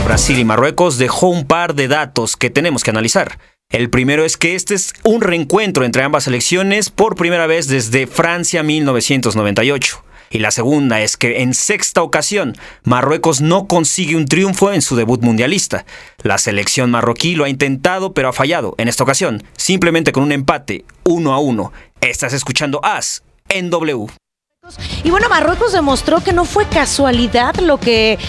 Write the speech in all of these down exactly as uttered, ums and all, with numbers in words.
Brasil y Marruecos dejó un par de datos que tenemos que analizar. El primero es que este es un reencuentro entre ambas selecciones por primera vez desde Francia mil novecientos noventa y ocho. Y la segunda es que en sexta ocasión Marruecos no consigue un triunfo en su debut mundialista. La selección marroquí lo ha intentado pero ha fallado, en esta ocasión simplemente con un empate uno a uno. Estás escuchando AS en W. Y bueno, Marruecos demostró que no fue casualidad lo que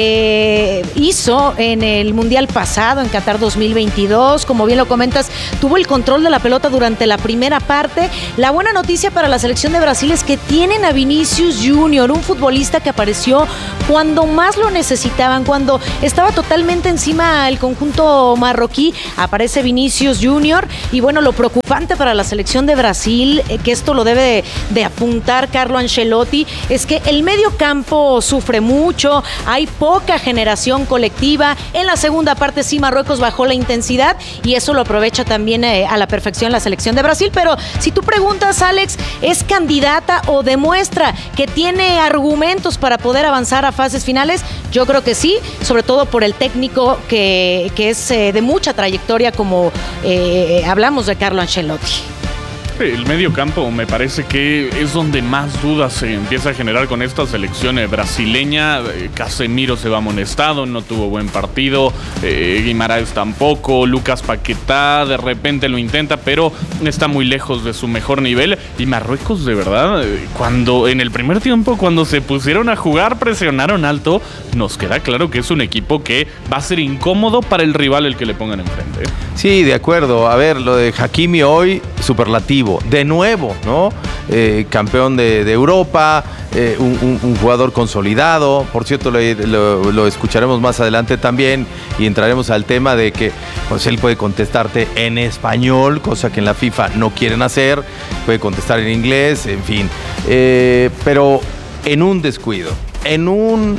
eh, hizo en el Mundial pasado, en Qatar dos mil veintidós. Como bien lo comentas, tuvo el control de la pelota durante la primera parte. La buena noticia para la selección de Brasil es que tienen a Vinicius Junior, un futbolista que apareció cuando más lo necesitaban, cuando estaba totalmente encima el conjunto marroquí. Aparece Vinicius Junior y bueno, lo preocupante para la selección de Brasil, eh, que esto lo debe de, de apuntar Carlo Ancelotti, es que el medio campo sufre mucho, hay poca generación colectiva. En la segunda parte sí Marruecos bajó la intensidad y eso lo aprovecha también eh, a la perfección la selección de Brasil, pero si tú preguntas, Alex, ¿es candidata o demuestra que tiene argumentos para poder avanzar a fases finales? Yo creo que sí, sobre todo por el técnico que, que es eh, de mucha trayectoria, como eh, hablamos de Carlo Ancelotti. El medio campo me parece que es donde más dudas se empieza a generar con esta selección brasileña. Casemiro se va amonestado, no tuvo buen partido, eh, Guimaraes tampoco, Lucas Paquetá de repente lo intenta, pero está muy lejos de su mejor nivel. Y Marruecos, de verdad, cuando en el primer tiempo, cuando se pusieron a jugar, presionaron alto, nos queda claro que es un equipo que va a ser incómodo para el rival el que le pongan enfrente. Sí, de acuerdo. A ver, lo de Hakimi hoy, superlativo. De nuevo, ¿no? Eh, campeón de, de Europa, eh, un, un, un jugador consolidado. Por cierto, lo, lo, lo escucharemos más adelante también y entraremos al tema de que pues, él puede contestarte en español, cosa que en la FIFA no quieren hacer, puede contestar en inglés, en fin. Eh, pero en un descuido, en un,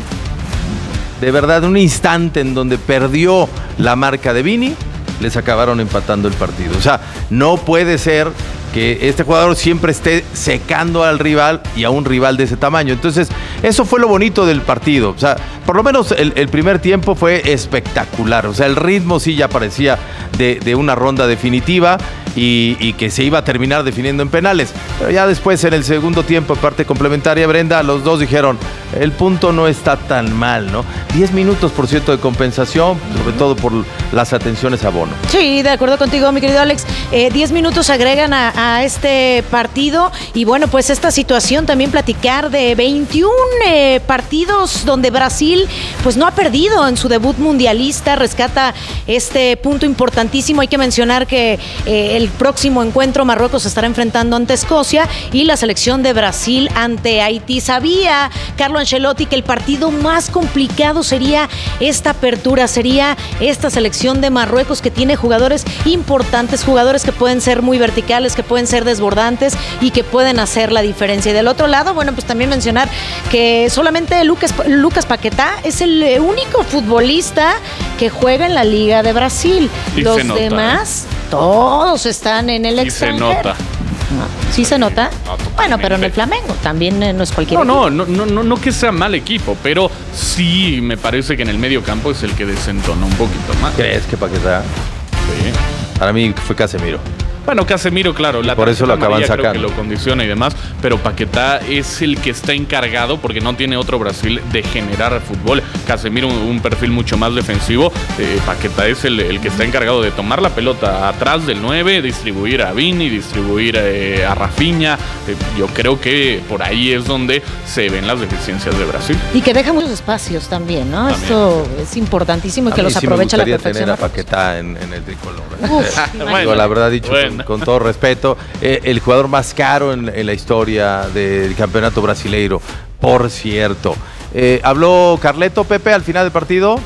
de verdad, un instante en donde perdió la marca de Vini, les acabaron empatando el partido. O sea, no puede ser que este jugador siempre esté secando al rival y a un rival de ese tamaño. Entonces, eso fue lo bonito del partido. O sea, por lo menos el, el primer tiempo fue espectacular. O sea, el ritmo sí ya parecía de, de una ronda definitiva y, y que se iba a terminar definiendo en penales. Pero ya después, en el segundo tiempo, en parte complementaria, Brenda, los dos dijeron, el punto no está tan mal, ¿no? Diez minutos, por cierto, de compensación, sobre todo por las atenciones a Bono. Sí, de acuerdo contigo, mi querido Alex. Eh, diez minutos agregan a, a este partido y bueno, pues esta situación también platicar de veintiún eh, partidos donde Brasil pues no ha perdido en su debut mundialista, rescata este punto importantísimo. Hay que mencionar que eh, el próximo encuentro Marruecos estará enfrentando ante Escocia y la selección de Brasil ante Haití. Sabía Carlo Ancelotti que el partido más complicado sería esta apertura, sería esta selección de Marruecos que tiene jugadores importantes, jugadores que pueden ser muy verticales, que pueden ser desbordantes y que pueden hacer la diferencia. Y del otro lado, bueno, pues también mencionar que solamente Lucas, Lucas Paquetá es el único futbolista que juega en la Liga de Brasil. Y los se nota, demás, ¿eh? Todos están en el y extranjero. se nota. No, ¿sí se nota? No, bueno, pero en el Flamengo también eh, no es cualquier no, equipo. No, no, no, no que sea mal equipo, pero sí me parece que en el medio campo es el que desentona un poquito más. ¿Crees que Paquetá? Sí. Para mí fue Casemiro. Bueno, Casemiro, claro, la por eso lo acaban creo sacando. que lo condiciona y demás, pero Paquetá es el que está encargado, porque no tiene otro Brasil, de generar fútbol. Casemiro, un, un perfil mucho más defensivo. Eh, Paquetá es el, el que está encargado de tomar la pelota atrás del nueve, distribuir a Vini, distribuir eh, a Rafinha. Eh, yo creo que por ahí es donde se ven las deficiencias de Brasil. Y que deja muchos espacios también, ¿no? También. Esto es importantísimo y que A mí los sí aprovecha a la me gustaría perfección. tener a Paquetá en, en el tricolor. Uf, Bueno, Digo, la verdad, dicho bueno. con, con todo respeto, eh, el jugador más caro en, en la historia del campeonato brasileiro, por cierto. Eh, ¿Habló Carleto, Pepe, al final del partido?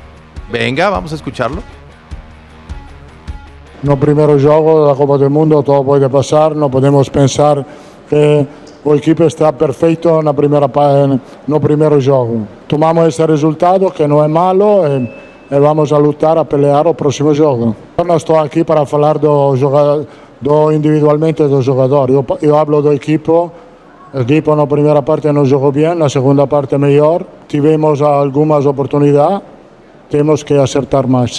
Venga, vamos a escucharlo. No primeiro jogo da Copa do Mundo, todo pode pasar, não podemos pensar que o equipe está perfeito na primeira, no primeiro jogo. Tomamos esse resultado, que não é malo, e, e vamos a lutar, a pelear o próximo jogo. Eu não estou aqui para falar do jogador, do individualmente do jogador, eu, eu hablo do equipo. O equipo na primeira parte não jogou bem, na segunda parte melhor. Tivemos algumas oportunidades, tenemos que acertar más.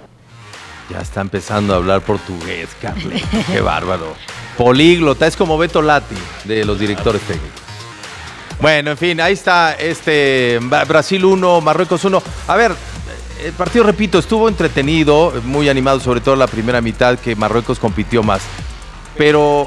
Ya está empezando a hablar portugués, Carle. Qué bárbaro. Políglota, es como Beto Lati de los directores técnicos. Bueno, en fin, ahí está este Brasil uno, Marruecos uno. A ver, el partido, repito, estuvo entretenido, muy animado, sobre todo la primera mitad, que Marruecos compitió más. Pero,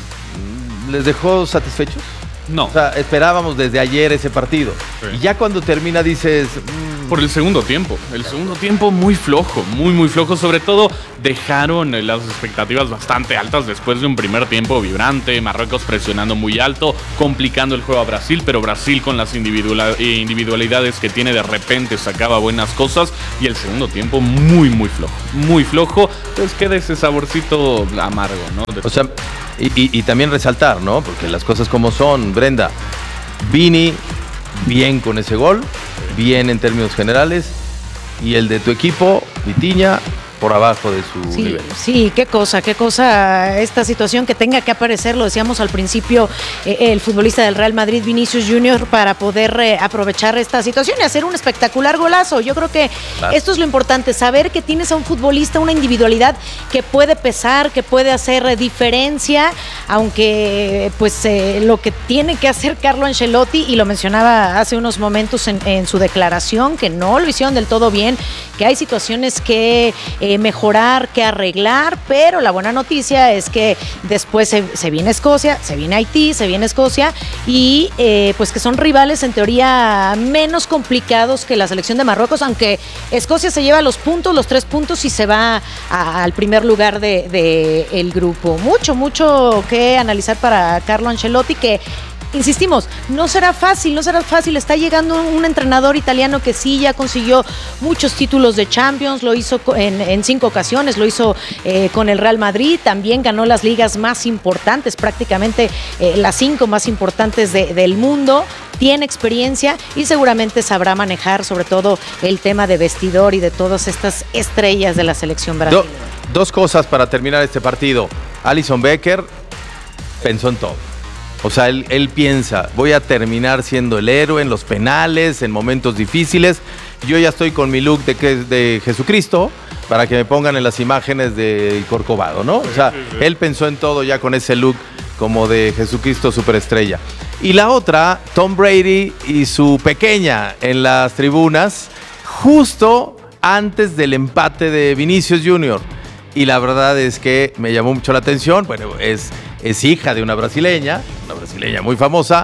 ¿les dejó satisfechos? No. O sea, esperábamos desde ayer ese partido. Sí. Y ya cuando termina dices... Mmm, por el segundo tiempo. El segundo tiempo muy flojo, muy, muy flojo. Sobre todo dejaron las expectativas bastante altas después de un primer tiempo vibrante. Marruecos presionando muy alto, complicando el juego a Brasil, pero Brasil con las individualidades que tiene de repente sacaba buenas cosas. Y el segundo tiempo muy, muy flojo. Muy flojo. Entonces queda ese saborcito amargo, ¿no? De... O sea, y, y, y también resaltar, ¿no? Porque las cosas como son, Brenda. Vini, bien con ese gol, bien en términos generales, y el de tu equipo, Vitinha, por abajo de su sí, nivel. Sí, qué cosa, qué cosa esta situación que tenga que aparecer, lo decíamos al principio, eh, el futbolista del Real Madrid, Vinicius Junior, para poder eh, aprovechar esta situación y hacer un espectacular golazo. Yo creo que claro. Esto es lo importante, saber que tienes a un futbolista, una individualidad que puede pesar, que puede hacer eh, diferencia, aunque pues eh, lo que tiene que hacer Carlo Ancelotti, y lo mencionaba hace unos momentos en, en su declaración, que no lo hicieron del todo bien, que hay situaciones que eh, mejorar, que arreglar, pero la buena noticia es que después se, se viene Escocia, se viene Haití, se viene Escocia, y eh, pues que son rivales en teoría menos complicados que la selección de Marruecos, aunque Escocia se lleva los puntos, los tres puntos, y se va a, al primer lugar de, de el grupo. Mucho, mucho que analizar para Carlo Ancelotti, que insistimos, no será fácil, no será fácil. Está llegando un entrenador italiano que sí ya consiguió muchos títulos de Champions, lo hizo en, en cinco ocasiones, lo hizo eh, con el Real Madrid, también ganó las ligas más importantes, prácticamente eh, las cinco más importantes de, del mundo. Tiene experiencia y seguramente sabrá manejar sobre todo el tema de vestidor y de todas estas estrellas de la selección brasileña. Do, dos cosas para terminar este partido. Alisson Becker pensó en todo. O sea, él, él piensa, voy a terminar siendo el héroe en los penales, en momentos difíciles. Yo ya estoy con mi look de, de Jesucristo, para que me pongan en las imágenes de Corcovado, ¿no? O sea, él pensó en todo ya con ese look como de Jesucristo superestrella. Y la otra, Tom Brady y su pequeña en las tribunas, justo antes del empate de Vinicius Junior Y la verdad es que me llamó mucho la atención. Bueno, es, es hija de una brasileña, una brasileña muy famosa,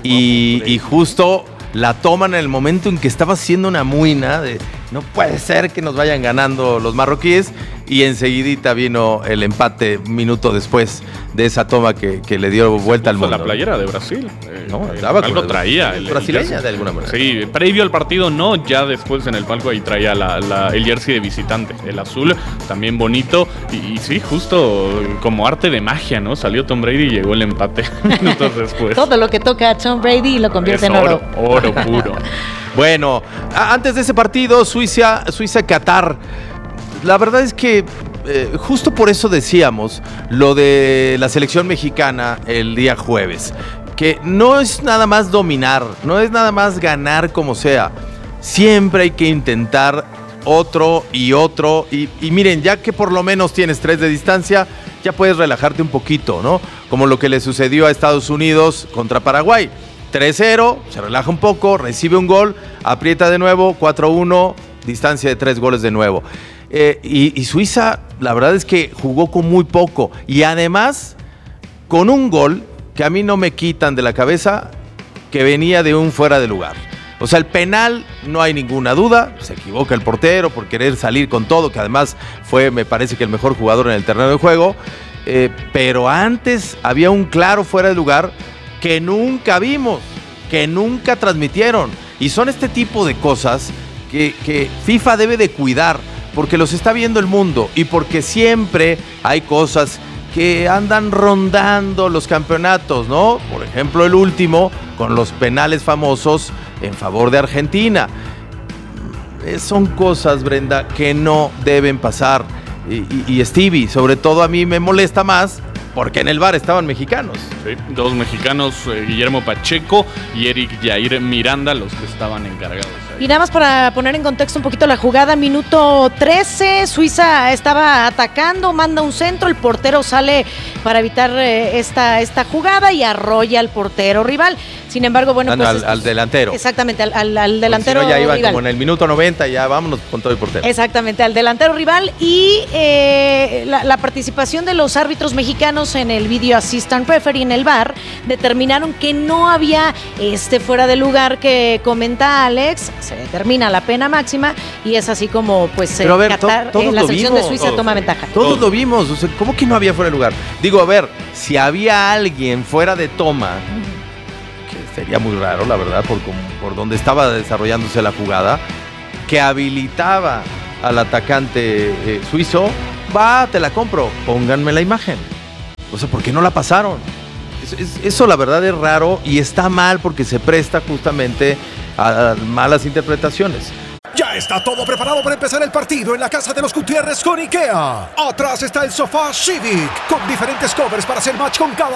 y, y justo la toman en el momento en que estaba haciendo una muina de no puede ser que nos vayan ganando los marroquíes, y enseguidita vino el empate un minuto después de esa toma que, que le dio vuelta al mundo. La playera de Brasil. Eh, no, estaba algo traía. El, el brasileña el de alguna manera. Sí, previo al partido no, ya después en el palco ahí traía la, la, el jersey de visitante, el azul, también bonito, y, y sí, justo como arte de magia, ¿no? Salió Tom Brady y llegó el empate minutos después. Todo lo que toca a Tom Brady lo convierte es en oro. Oro, oro puro. Bueno, antes de ese partido, Suiza, Suiza-Qatar. La verdad es que eh, justo por eso decíamos lo de la selección mexicana el día jueves, que no es nada más dominar, no es nada más ganar como sea. Siempre hay que intentar otro y otro. Y, y miren, ya que por lo menos tienes tres de distancia, ya puedes relajarte un poquito, ¿no? Como lo que le sucedió a Estados Unidos contra Paraguay. tres cero, se relaja un poco, recibe un gol, aprieta de nuevo, cuatro uno, distancia de tres goles de nuevo. Eh, y, y Suiza, la verdad es que jugó con muy poco, y además con un gol que a mí no me quitan de la cabeza, que venía de un fuera de lugar. O sea, el penal, no hay ninguna duda, se equivoca el portero por querer salir con todo, que además fue, me parece que el mejor jugador en el terreno de juego, eh, pero antes había un claro fuera de lugar que nunca vimos, que nunca transmitieron, y son este tipo de cosas que, que FIFA debe de cuidar, porque los está viendo el mundo y porque siempre hay cosas que andan rondando los campeonatos, ¿no? Por ejemplo, el último con los penales famosos en favor de Argentina. Son cosas, Brenda, que no deben pasar. Y, y, y Stevie, sobre todo a mí me molesta más porque en el V A R estaban mexicanos. Sí, dos mexicanos, eh, Guillermo Pacheco y Eric Jair Miranda, los que estaban encargados ahí. Y nada más para poner en contexto un poquito la jugada, minuto trece, Suiza estaba atacando, manda un centro, el portero sale para evitar eh, esta, esta jugada y arrolla al portero rival. Sin embargo, bueno, pues... Al, estos, al delantero. Exactamente, al, al, al delantero si no, ya iba rival. como en el minuto noventa, ya vámonos con todo el portero. Exactamente, al delantero rival y eh, la, la participación de los árbitros mexicanos en el Video Assistant Referee, en el V A R, determinaron que no había este fuera de lugar que comenta Alex, se determina la pena máxima y es así como pues Pero a ver, Qatar, to- eh, la selección vimos, de Suiza todos, toma ventaja. Todos Todos. lo vimos, o sea, ¿cómo que no había fuera de lugar? Digo, a ver, si había alguien fuera de toma, que sería muy raro, la verdad, por, cómo- por donde estaba desarrollándose la jugada, que habilitaba al atacante eh, suizo, va, te la compro, pónganme la imagen. O sea, ¿por qué no la pasaron? Es- es- eso la verdad es raro y está mal porque se presta justamente a, a malas interpretaciones. Ya está todo preparado para empezar el partido en la casa de los Gutiérrez con IKEA. Atrás está el sofá Civic con diferentes covers para hacer match con cada